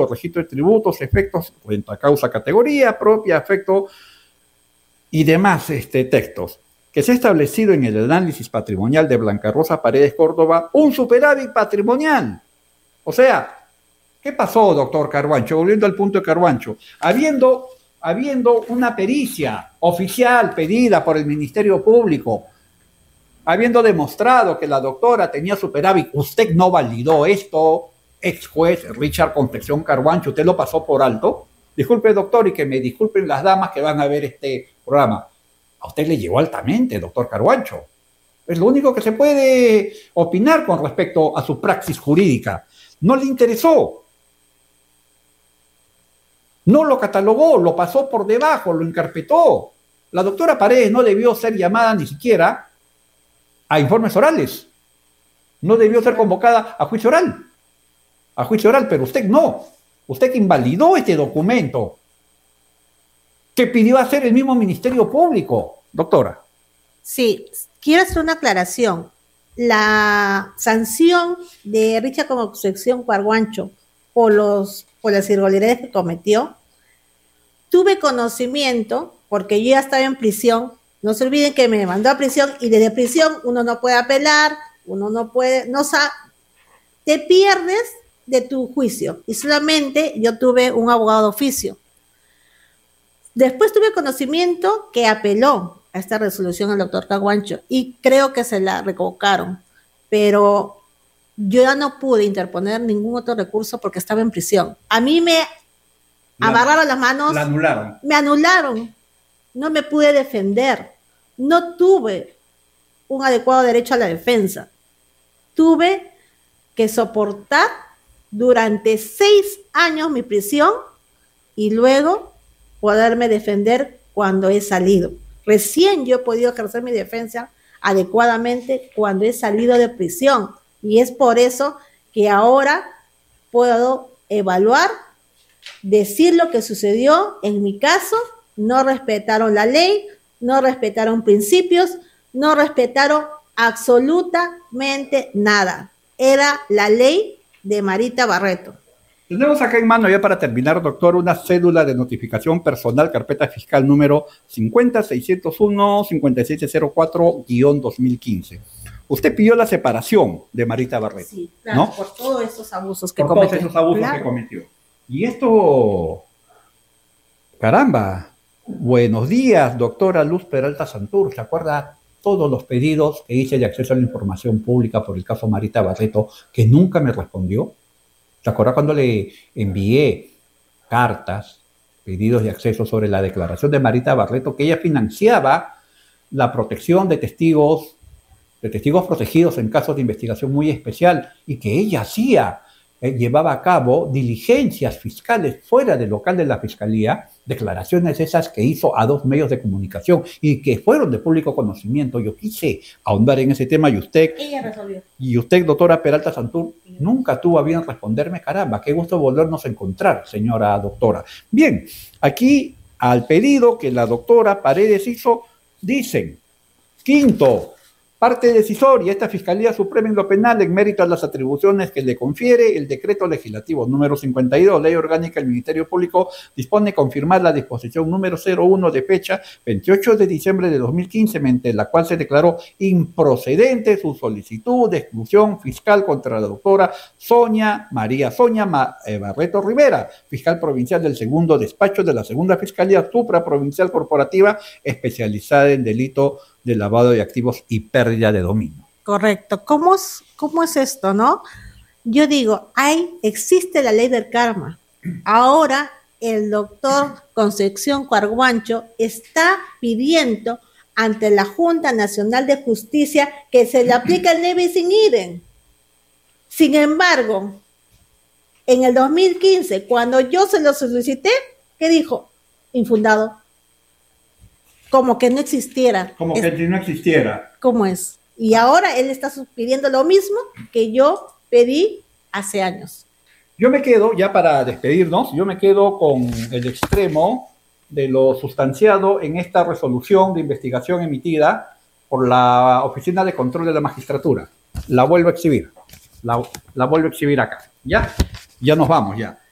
registro de tributos, efectos, cuenta, causa, categoría propia, efecto y demás textos, que se ha establecido en el análisis patrimonial de Blanca Rosa Paredes Córdoba un superávit patrimonial. O sea, ¿qué pasó, doctor Carhuancho? Volviendo al punto de Carhuancho, habiendo una pericia oficial pedida por el Ministerio Público, habiendo demostrado que la doctora tenía superávit, usted no validó esto, ex juez Richard Concepción Carhuancho, usted lo pasó por alto. Disculpe, doctor, y que me disculpen las damas que van a ver este programa. A usted le llegó altamente, doctor Carhuancho. Es lo único que se puede opinar con respecto a su praxis jurídica. No le interesó. No lo catalogó, lo pasó por debajo, lo encarpetó. La doctora Paredes no debió ser llamada ni siquiera a informes orales. No debió ser convocada a juicio oral. A juicio oral, pero usted no. Usted que invalidó este documento que pidió hacer el mismo Ministerio Público, doctora. Sí, quiero hacer una aclaración. La sanción de Richard Concepción Carhuancho por las irregularidades que cometió, tuve conocimiento porque yo ya estaba en prisión. No se olviden que me mandó a prisión y desde prisión uno no puede apelar, uno no puede, te pierdes de tu juicio y solamente yo tuve un abogado de oficio. Después tuve conocimiento que apeló a esta resolución al doctor Carhuancho y creo que se la revocaron, pero yo ya no pude interponer ningún otro recurso porque estaba en prisión. A mí me amarraron las manos. La anularon. Me anularon. No me pude defender. No tuve un adecuado derecho a la defensa. Tuve que soportar durante 6 años mi prisión y luego poderme defender cuando he salido. Recién yo he podido ejercer mi defensa adecuadamente cuando he salido de prisión y es por eso que ahora puedo evaluar, decir lo que sucedió en mi caso. No respetaron la ley, no respetaron principios, no respetaron absolutamente nada. Era la ley de Marita Barreto. Tenemos acá en mano, ya para terminar, doctor, una cédula de notificación personal, carpeta fiscal número 50601-5704-2015. Usted pidió la separación de Marita Barreto. Sí, claro, ¿no? Por todos esos abusos que cometió. Por todos esos abusos que cometió. Y esto, caramba, buenos días, doctora Luz Peralta Santur, ¿se acuerda todos los pedidos que hice de acceso a la información pública por el caso Marita Barreto, que nunca me respondió? ¿Se acuerda cuando le envié cartas, pedidos de acceso sobre la declaración de Marita Barreto, que ella financiaba la protección de testigos protegidos en casos de investigación muy especial y que ella llevaba a cabo diligencias fiscales fuera del local de la Fiscalía, declaraciones esas que hizo a 2 medios de comunicación y que fueron de público conocimiento? Yo quise ahondar en ese tema y usted, doctora Peralta Santur, nunca tuvo a bien responderme. Caramba, qué gusto volvernos a encontrar, señora doctora. Bien, aquí al pedido que la doctora Paredes hizo, dicen, quinto, parte decisoria, esta Fiscalía Suprema en lo penal en mérito a las atribuciones que le confiere el decreto legislativo número 52, Ley Orgánica del Ministerio Público, dispone confirmar la disposición número 01 de fecha 28 de diciembre de 2015, mediante la cual se declaró improcedente su solicitud de exclusión fiscal contra la doctora María Sonia Barreto Rivera, fiscal provincial del segundo despacho de la segunda Fiscalía Supraprovincial Corporativa especializada en delito de lavado de activos y pérdida de dominio. Correcto. ¿Cómo es esto, no? Yo digo, existe la ley del karma. Ahora el doctor Concepción Carhuancho está pidiendo ante la Junta Nacional de Justicia que se le aplique el nebis in idem. Sin embargo, en el 2015, cuando yo se lo solicité, ¿qué dijo? Infundado. Como que no existiera. Como que no existiera. ¿Cómo es? Y ahora él está pidiendo lo mismo que yo pedí hace años. Yo me quedo, ya para despedirnos, con el extremo de lo sustanciado en esta resolución de investigación emitida por la Oficina de Control de la Magistratura. La vuelvo a exhibir. La vuelvo a exhibir acá. ¿Ya? Ya nos vamos, ya.